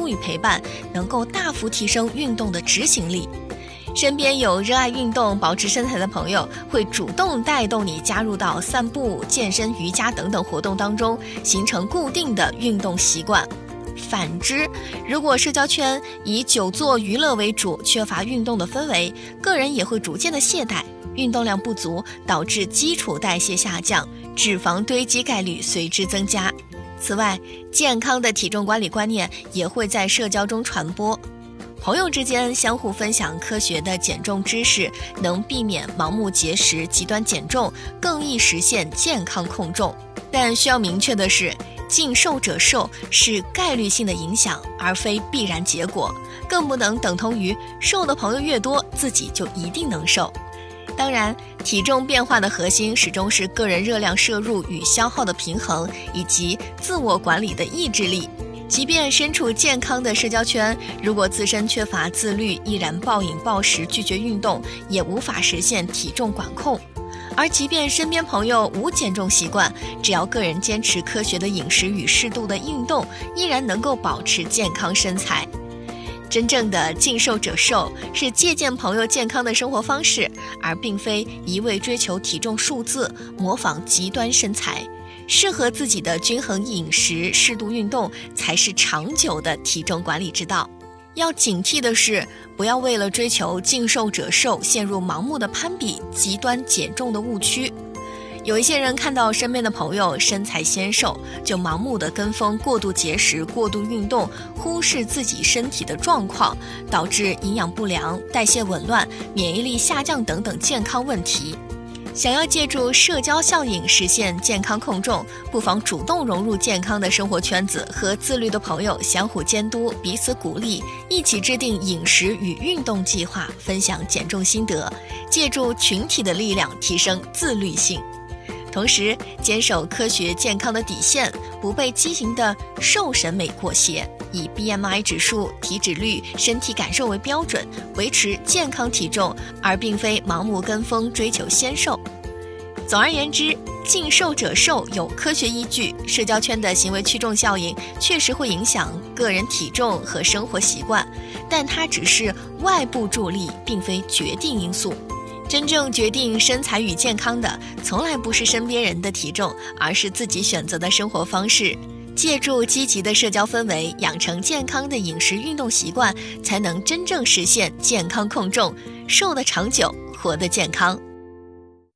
与陪伴，能够大幅提升运动的执行力。身边有热爱运动、保持身材的朋友，会主动带动你加入到散步、健身、瑜伽等等活动当中，形成固定的运动习惯。反之，如果社交圈以久坐娱乐为主，缺乏运动的氛围，个人也会逐渐的懈怠，运动量不足，导致基础代谢下降，脂肪堆积概率随之增加。此外，健康的体重管理观念也会在社交中传播。朋友之间相互分享科学的减重知识，能避免盲目节食、极端减重，更易实现健康控重。但需要明确的是，近瘦者瘦是概率性的影响，而非必然结果，更不能等同于瘦的朋友越多，自己就一定能瘦。当然，体重变化的核心始终是个人热量摄入与消耗的平衡，以及自我管理的意志力。即便身处健康的社交圈，如果自身缺乏自律，依然暴饮暴食、拒绝运动，也无法实现体重管控。而即便身边朋友无减重习惯，只要个人坚持科学的饮食与适度的运动，依然能够保持健康身材。真正的近瘦者瘦是借鉴朋友健康的生活方式，而并非一味追求体重数字，模仿极端身材。适合自己的均衡饮食、适度运动才是长久的体重管理之道。要警惕的是，不要为了追求近瘦者瘦，陷入盲目的攀比、极端减重的误区。有一些人看到身边的朋友身材纤瘦，就盲目的跟风过度节食、过度运动，忽视自己身体的状况，导致营养不良、代谢紊乱、免疫力下降等等健康问题。想要借助社交效应实现健康控重，不妨主动融入健康的生活圈子，和自律的朋友相互监督，彼此鼓励，一起制定饮食与运动计划，分享减重心得，借助群体的力量提升自律性。同时坚守科学健康的底线，不被畸形的瘦审美裹挟，以 BMI 指数、体脂率、身体感受为标准，维持健康体重，而并非盲目跟风追求纤瘦。总而言之，近瘦者瘦有科学依据，社交圈的行为驱动效应确实会影响个人体重和生活习惯，但它只是外部助力，并非决定因素。真正决定身材与健康的，从来不是身边人的体重，而是自己选择的生活方式。借助积极的社交氛围，养成健康的饮食运动习惯，才能真正实现健康控重，瘦得长久，活得健康。